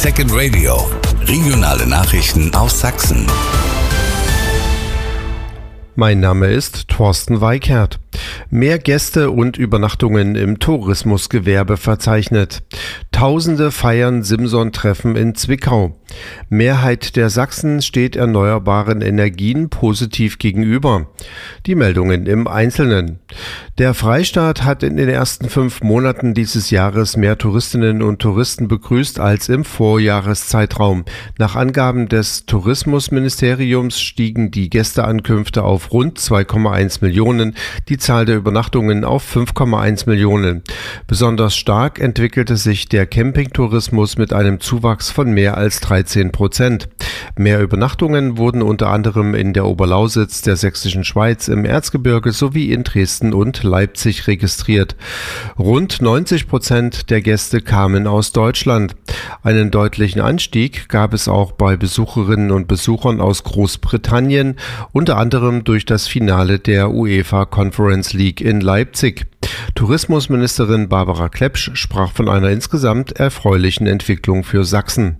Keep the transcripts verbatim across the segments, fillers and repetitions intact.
Second Radio. Regionale Nachrichten aus Sachsen. Mein Name ist Thorsten Weickert. Mehr Gäste und Übernachtungen im Tourismusgewerbe verzeichnet. Tausende feiern Simson-Treffen in Zwickau. Mehrheit der Sachsen steht erneuerbaren Energien positiv gegenüber. Die Meldungen im Einzelnen. Der Freistaat hat in den ersten fünf Monaten dieses Jahres mehr Touristinnen und Touristen begrüßt als im Vorjahreszeitraum. Nach Angaben des Tourismusministeriums stiegen die Gästeankünfte auf rund zwei Komma eins Millionen, die Zahl der Übernachtungen auf fünf Komma eins Millionen. Besonders stark entwickelte sich der Campingtourismus mit einem Zuwachs von mehr als dreizehn Prozent. Mehr Übernachtungen wurden unter anderem in der Oberlausitz, der Sächsischen Schweiz, im Erzgebirge sowie in Dresden und Leipzig registriert. Rund neunzig Prozent der Gäste kamen aus Deutschland. Einen deutlichen Anstieg gab es auch bei Besucherinnen und Besuchern aus Großbritannien, unter anderem durch das Finale der UEFA Conference League in Leipzig. Tourismusministerin Barbara Klepsch sprach von einer insgesamt erfreulichen Entwicklung für Sachsen.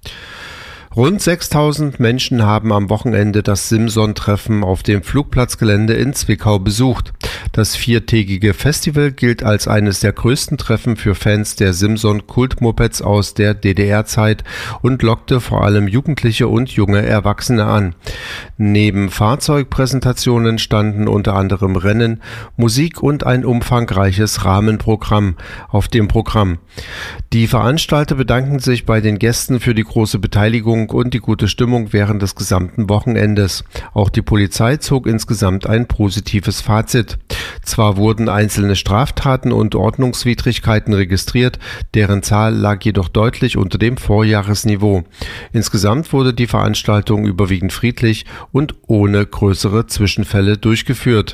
Rund sechstausend Menschen haben am Wochenende das Simson-Treffen auf dem Flugplatzgelände in Zwickau besucht. Das viertägige Festival gilt als eines der größten Treffen für Fans der Simson-Kultmopeds aus der D D R-Zeit und lockte vor allem Jugendliche und junge Erwachsene an. Neben Fahrzeugpräsentationen standen unter anderem Rennen, Musik und ein umfangreiches Rahmenprogramm auf dem Programm. Die Veranstalter bedanken sich bei den Gästen für die große Beteiligung und die gute Stimmung während des gesamten Wochenendes. Auch die Polizei zog insgesamt ein positives Fazit. Zwar wurden einzelne Straftaten und Ordnungswidrigkeiten registriert, deren Zahl lag jedoch deutlich unter dem Vorjahresniveau. Insgesamt wurde die Veranstaltung überwiegend friedlich und ohne größere Zwischenfälle durchgeführt.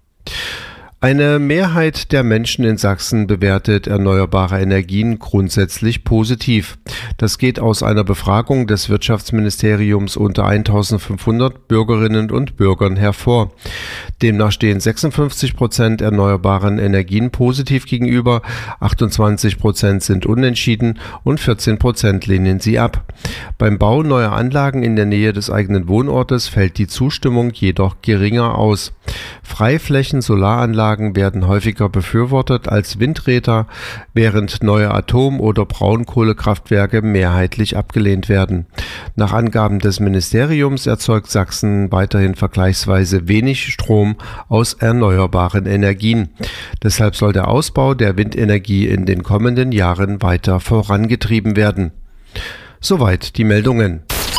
Eine Mehrheit der Menschen in Sachsen bewertet erneuerbare Energien grundsätzlich positiv. Das geht aus einer Befragung des Wirtschaftsministeriums unter eintausendfünfhundert Bürgerinnen und Bürgern hervor. Demnach stehen sechsundfünfzig Prozent erneuerbaren Energien positiv gegenüber, achtundzwanzig Prozent sind unentschieden und vierzehn Prozent lehnen sie ab. Beim Bau neuer Anlagen in der Nähe des eigenen Wohnortes fällt die Zustimmung jedoch geringer aus. Freiflächen, Solaranlagen werden häufiger befürwortet als Windräder, während neue Atom- oder Braunkohlekraftwerke mehrheitlich abgelehnt werden. Nach Angaben des Ministeriums erzeugt Sachsen weiterhin vergleichsweise wenig Strom aus erneuerbaren Energien. Deshalb soll der Ausbau der Windenergie in den kommenden Jahren weiter vorangetrieben werden. Soweit die Meldungen.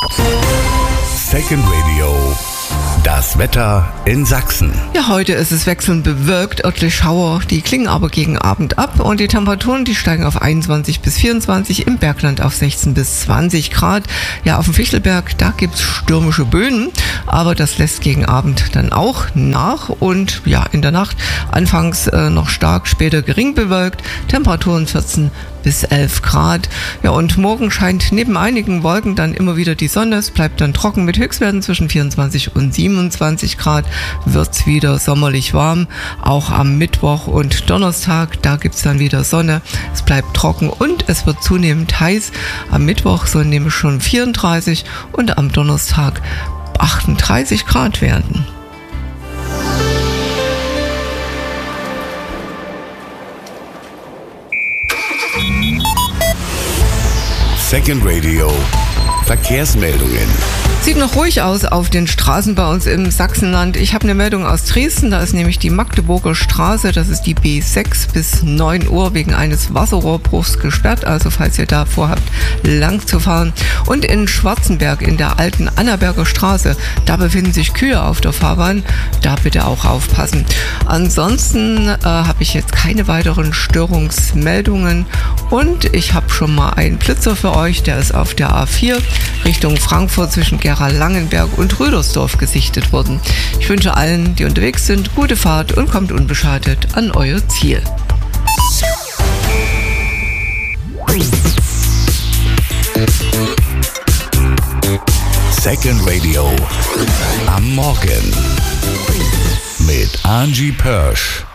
Second Radio. Das Wetter in Sachsen. Ja, heute ist es wechselnd bewölkt, örtlich Schauer, die klingen aber gegen Abend ab und die Temperaturen, die steigen auf einundzwanzig bis vierundzwanzig, im Bergland auf sechzehn bis zwanzig Grad. Ja, auf dem Fichtelberg, da gibt's stürmische Böen, aber das lässt gegen Abend dann auch nach und ja, in der Nacht anfangs äh, noch stark, später gering bewölkt, Temperaturen vierzehn bis elf Grad. Ja, und morgen scheint neben einigen Wolken dann immer wieder die Sonne. Es bleibt dann trocken mit Höchstwerten zwischen vierundzwanzig und siebenundzwanzig Grad. Wird's wieder sommerlich warm. Auch am Mittwoch und Donnerstag, da gibt's dann wieder Sonne. Es bleibt trocken und es wird zunehmend heiß. Am Mittwoch sollen nämlich schon vierunddreißig und am Donnerstag achtunddreißig Grad werden. Second Radio. Verkehrsmeldungen. Sieht noch ruhig aus auf den Straßen bei uns im Sachsenland. Ich habe eine Meldung aus Dresden, da ist nämlich die Magdeburger Straße, das ist die B sechs bis neun Uhr wegen eines Wasserrohrbruchs gesperrt, also falls ihr da vorhabt, lang zu fahren. Und in Schwarzenberg in der alten Annaberger Straße, da befinden sich Kühe auf der Fahrbahn, da bitte auch aufpassen. Ansonsten äh, habe ich jetzt keine weiteren Störungsmeldungen und ich habe schon mal einen Blitzer für euch, der ist auf der A vier Richtung Frankfurt zwischen Gera-Langenberg und Rüdersdorf gesichtet worden. Ich wünsche allen, die unterwegs sind, gute Fahrt und kommt unbeschadet an euer Ziel. Second Radio am Morgen mit Angie Pörsch.